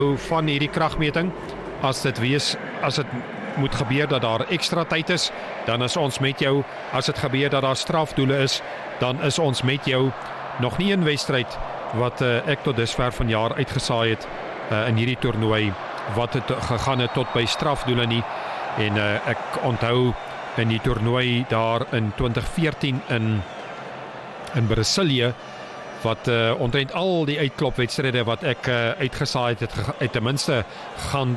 van hierdie kragmeting. As dit moet gebeur dat daar ekstra tyd is, dan is ons met jou. As dit gebeur dat daar strafdoele is, dan is ons met jou. Nog nie 'n wedstryd wat ek tot dusver vanjaar uitgesaai het in hierdie toernooi, wat het gegaan het tot by strafdoele nie. En ek onthou in die toernooi daar in 2014 in Brasilië, wat omtrent al die uitklopwedstryde wat ek uitgesaai het ten minste gaan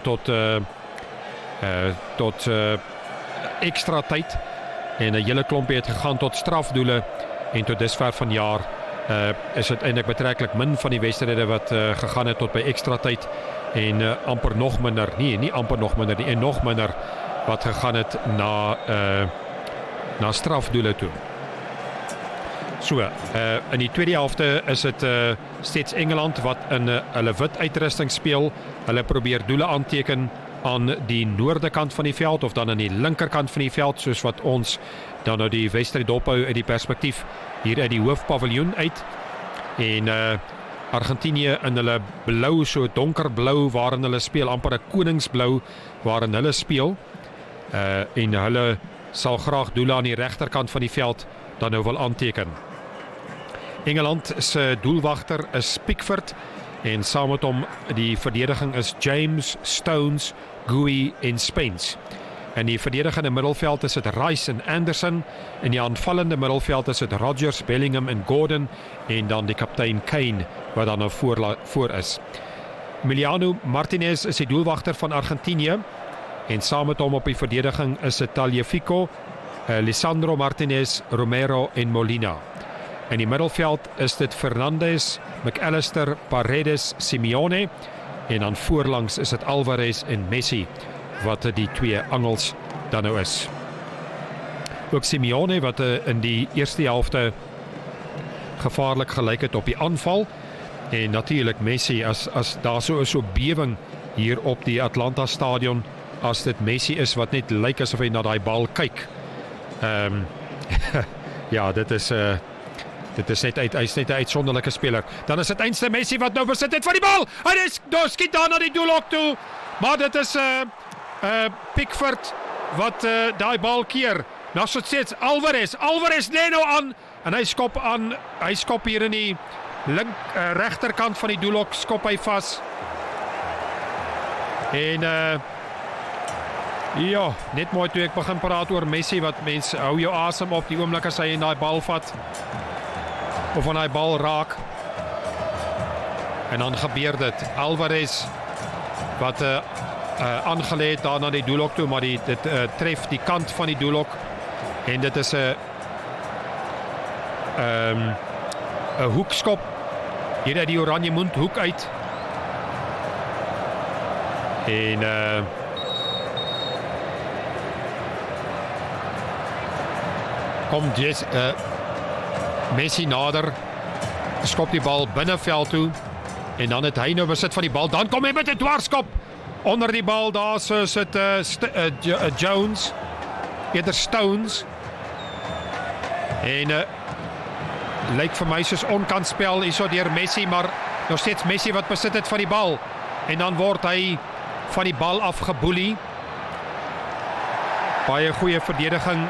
tot ekstra tyd, en 'n hele klompie het gegaan tot strafdoele, en tot dusver vanjaar is dit eintlik betreklik min van die wedstryde wat gegaan het tot by ekstra tyd, en amper nog minder, nie amper nog minder nie, en nog minder wat gegaan het na strafdoele toe. So, in die tweede helfte is dit steeds Engeland wat in hulle wit uitrusting speel. Hulle probeer doele aanteken aan die noorde kant van die veld, of dan aan die linkerkant van die veld, soos wat ons dan nou die wedstryd dophou uit die perspektief hier uit die hoofpaviljoen uit. En Argentinië in hulle blou, so donkerblou waarin hulle speel, amper 'n koningsblou waarin hulle speel. En hulle sal graag doele aan die regterkant van die veld dan nou wil aanteken. Engeland se doelwagter is Pickford, en saam met hom die verdediging is James, Stones, Guy en Spence. In die verdedigende middelveld is dit Rice en Anderson. In die aanvallende middelveld is dit Rodgers, Bellingham en Gordon, en dan die kaptein Kane wat dan nou voor is. Emiliano Martinez is die doelwagter van Argentinië, en saam met hom op die verdediging is dit Tagliafico, Lisandro Martinez, Romero en Molina. In die middelveld is dit Fernandes, McAllister, Paredes, Simeone, en dan voorlangs is dit Alvarez en Messi wat die twee angels dan nou is. Ook Simeone wat in die eerste helfte gevaarlik gelyk het op die aanval, en natuurlik Messi, as daar so bewing hier op die Atlanta stadion, as dit Messi is wat net lyk asof hy na daai bal kyk. Ja, dit is net hy is net 'n uitsonderlike speler. Dan is dit eintlik Messi wat nou besit het van die bal. Hy skiet daar na die doelhok toe, maar dit is Pickford wat daai bal keer. Nou so steeds Alvarez lê nou aan, en hy skop hier in die regterkant van die doelhok, skop hy vas. En ja, net mooi toe ek begin praat oor Messi, wat mense hou jou asem op die oomblik as hy in daai bal vat, of aan daai bal raak. En dan gebeur dit. Alvarez wat aangelê het daar na die doelhok toe, maar dit tref die kant van die doelhok, en dit is 'n hoekskop hier uit die Oranje Mond hoek uit. En kom Messi nader, skop die bal binneveld toe, en dan het hy nou besit van die bal, dan kom hy met 'n dwarskop onder die bal, daar so sit Jones, eerder Stones, en lyk vir my soos onkantspel hierso deur Messi, maar nog steeds Messi wat besit het van die bal, en dan word hy van die bal afgeboelie. Baie goeie verdediging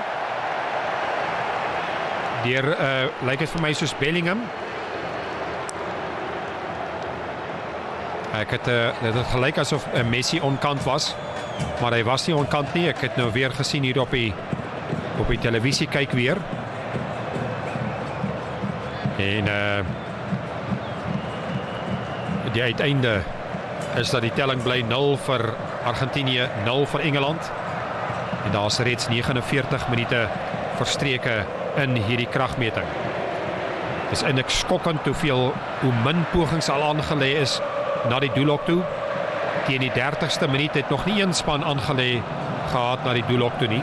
deur lyk dit vir my soos Bellingham. Dit het gelyk asof Messi onkant was, maar hy was nie onkant nie. Ek het nou weer gesien hier op die televisie, kyk weer. En die uiteinde is dat die telling bly 0 vir Argentinië, 0 vir Engeland. En daar is reeds 49 minute verstreke in hierdie kragmeting. Dit is eintlik skokkend hoe min pogings al aangelê is na die doelhok toe. Teen die 30ste minuut het nog nie een span aangelê gehad na die doelhok toe nie.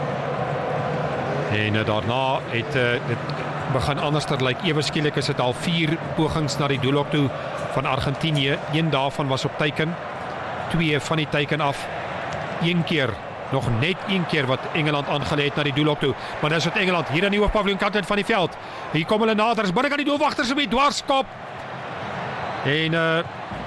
En daarna het dit begin anderster lyk. Ewe skielik is dit al 4 pogings na die doelhok toe van Argentinië. Een daarvan was op teiken, 2 van die teiken af. Nog net een keer wat Engeland aangelê het na die doelhok toe. Maar dis wat Engeland hier aan die hoofpaviljoen kant van die veld. Hier kom hulle nader, is binne aan die doelwagter se dwarskop. En